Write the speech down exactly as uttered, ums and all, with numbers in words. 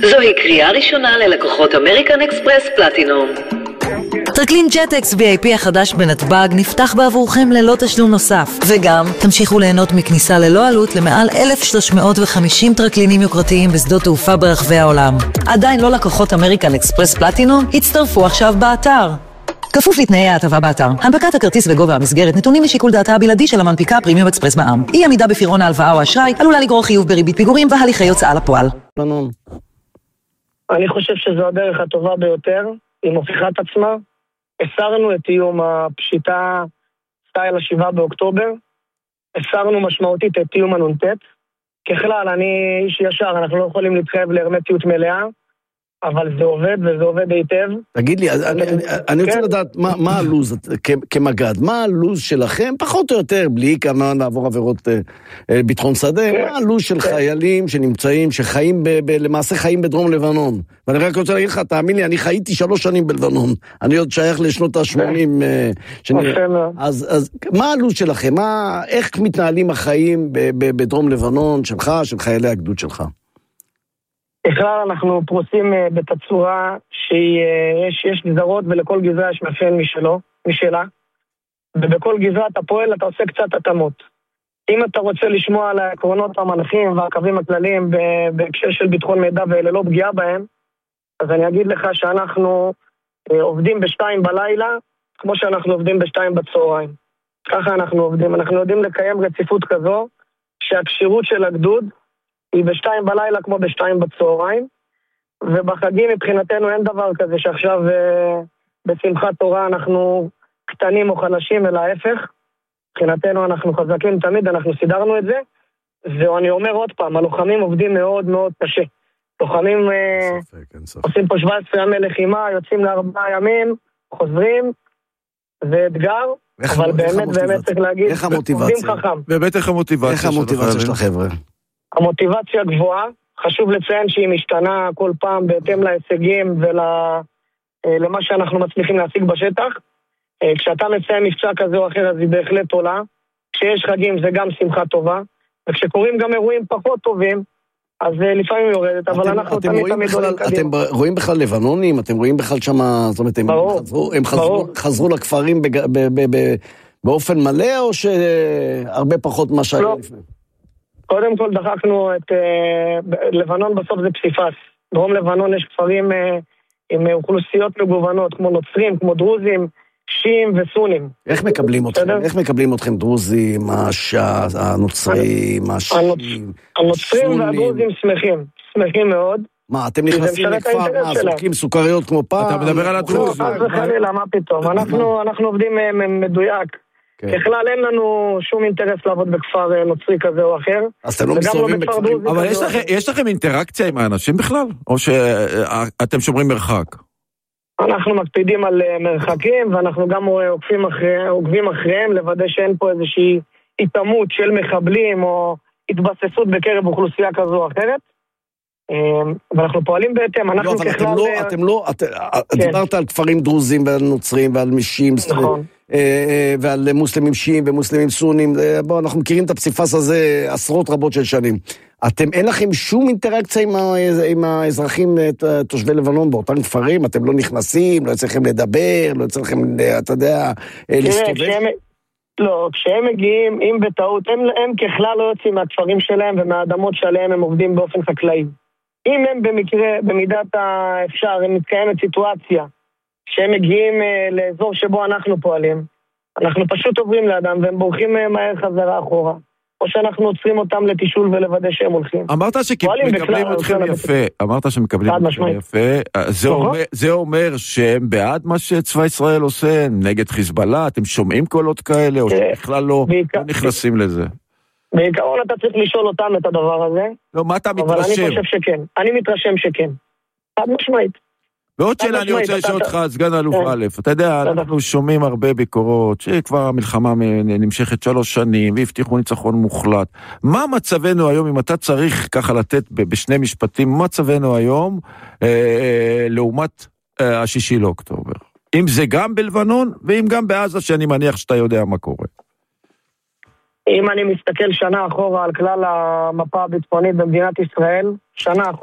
זוהי קריאה ראשונה ללקוחות אמריקן אקספרס פלטינום. טרקלין ג'ט-אקס וי איי פי החדש בנתב"ג נפתח בעבורכם ללא תשלום נוסף, וגם תמשיכו ליהנות מכניסה ללא עלות למעל אלף שלוש מאות וחמישים טרקלינים יוקרתיים בשדות תעופה ברחבי העולם. עדיין לא לקוחות אמריקן אקספרס פלטינום? הצטרפו עכשיו באתר. כפוף לתנאי ההטבה באתר. הנפקת הכרטיס וגובה המסגרת נתונים לשיקול דעתה הבלעדי של המנפיקה פרימיום אקספרס בע"מ. אי עמידה בפירעון ההלוואה או אשראי עלולה לגרור חיוב בריבית פיגורים והליכי הוצאה לפועל. אני חושב שזו הדרך הטובה ביותר, היא מוכיחה את עצמה. הסרנו את איום הפשיטה סטייל השבעה באוקטובר, הסרנו משמעותית את איום הנונטט. ככלל, אני איש ישר, אנחנו לא יכולים להתחייב להרמטיות מלאה, אבל זה עובד, וזה עובד היטב. תגיד לי, אני רוצה לדעת מה הלוז כמגד, מה הלוז שלכם, פחות או יותר, בלי כמובן לעבור עבירות ביטחון שדה, מה הלוז של חיילים שנמצאים, שחיים, למעשה חיים בדרום לבנון. ואני רק רוצה להגיד לך, תאמין לי, אני חייתי שלוש שנים בלבנון, אני עוד שייך לשנות ה-שמונים. אז מה הלוז שלכם, איך מתנהלים החיים בדרום לבנון שלך, של חיילי הגדוד שלך? בכלל אנחנו פרוסים בתצורה שיש יש גזרות ולכל גזרה יש מאפיין משלו, משלה, ובכל גזרה אתה פועל, אתה עושה קצת התאמות. אם אתה רוצה לשמוע על העקרונות המנחים והקווים הכלליים בהקשר של ביטחון מידע וללא פגיעה בהם, אז אני אגיד לך שאנחנו עובדים בשתיים בלילה, כמו שאנחנו עובדים בשתיים בצהריים. ככה אנחנו עובדים, אנחנו יודעים לקיים רציפות כזו, שהקשירות של הגדוד היא בשתיים בלילה כמו בשתיים בצהריים, ובחגים מבחינתנו אין דבר כזה שעכשיו אה, בשמחת תורה אנחנו קטנים או חלשים, אלא ההפך. מבחינתנו אנחנו חזקים תמיד, אנחנו סידרנו את זה, ואני אומר עוד פעם, הלוחמים עובדים מאוד מאוד קשה. לוחמים אה, ספק, ספק. עושים פה שבע עשרה ימי לחימה, יוצאים לארבעה ימים, חוזרים, זה אתגר, אבל באמת המוטיבציה? באמת צריך להגיד, איך המוטיבציה? באמת איך המוטיבציה, איך המוטיבציה של החבר'ה? המוטיבציה גבוהה, חשוב לציין שהיא משתנה כל פעם בהתאם להישגים ולמה שאנחנו מצליחים להשיג בשטח. כשאתה מציין מבצע כזה או אחר, אז היא בהחלט עולה. כשיש חגים זה גם שמחה טובה, וכשקוראים גם אירועים פחות טובים, אז לפעמים יורדת, אבל אנחנו תמיד תמיד עולים קדימה. אתם רואים בכלל לבנונים? אתם רואים בכלל שם, זאת אומרת, הם חזרו לכפרים באופן מלא, או שהרבה פחות מה שהיה לפני? קודם כל דחקנו את לבנון, בסוף זה פסיפס. דרום לבנון יש כפרים עם אוכלוסיות מגוונות, כמו נוצרים, כמו דרוזים, שיעים וסונים. איך מקבלים אתכם? איך מקבלים אתכם דרוזים, הנוצרים, השיעים? הנוצרים והדרוזים שמחים, שמחים מאוד. מה, אתם נכנסים לכפר, מה, זורקים סוכריות כמו פעם? אתה מדבר על הדרוזים. אז חלילה, מה פתאום? אנחנו עובדים מדויק. בכלל אין לנו שום אינטרס לעבוד בכפר נוצרי כזה או אחר. אז אתם לא מסתובבים בכפרים. אבל יש לכם אינטראקציה עם האנשים בכלל? או שאתם שומרים מרחק? אנחנו מקפידים על מרחקים, ואנחנו גם עוקבים אחריהם, לוודא שאין פה איזושהי התאמות של מחבלים, או התבססות בקרב אוכלוסייה כזו או אחרת. ואנחנו פועלים בהתאם, אנחנו ככלל... אתם לא, אתם לא, דיברת על כפרים דרוזים ועל נוצרים ועל מישים, נכון. ועל מוסלמים שיעים ומוסלמים סונים, בואו, אנחנו מכירים את הפסיפס הזה עשרות רבות של שנים. אתם, אין לכם שום אינטראקציה עם, עם האזרחים, תושבי לבנון, באותם כפרים? אתם לא נכנסים, לא יצריכם לדבר, לא יצריכם, אתה יודע, להסתובב? לא, כשהם מגיעים, אם בטעות, הם, הם ככלל לא יוצאים מהכפרים שלהם ומהאדמות שעליהם הם עובדים באופן חקלאי. אם הם במקרה, במידת האפשר, הם מתקיימת סיטואציה, שהם מגיעים uh, לאזור שבו אנחנו פועלים, אנחנו פשוט עוברים לאדם והם בורחים מהר חזרה אחורה, או שאנחנו עוצרים אותם לתישול ולוודא שהם הולכים. אמרת שמקבלים אתכם יפה, אמרת שמקבלים אתכם יפה, זה אומר, זה אומר שהם בעד מה שצבא ישראל עושה, נגד חיזבאללה, אתם שומעים קולות כאלה, או שבכלל לא נכנסים לזה? בעיקרון אתה צריך לשאול אותם את הדבר הזה. לא, מה אתה מתרשם? אבל אני חושב שכן, אני מתרשם שכן. חד משמעית. ועוד שאלה אני רוצה לשאול אותך, סגן אלוף א', אתה יודע, אנחנו שומעים הרבה ביקורות, שכבר המלחמה נמשכת שלוש שנים, והבטיחו ניצחון מוחלט. מה מצבנו היום, אם אתה צריך ככה לתת בשני משפטים, מה מצבנו היום לעומת השישי לאוקטובר? אם זה גם בלבנון, ואם גם בעזה, שאני מניח שאתה יודע מה קורה. אם אני מסתכל שנה אחורה על כלל המפה הביטחונית במדינת ישראל, שנה אחורה,